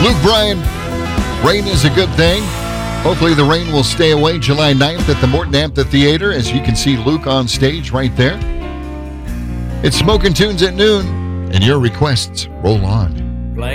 Luke Bryan, rain is a good thing. Hopefully the rain will stay away July 9th at the Morton Amphitheater, as you can see Luke on stage right there. It's Smokin' Tunes at noon, and your requests roll on.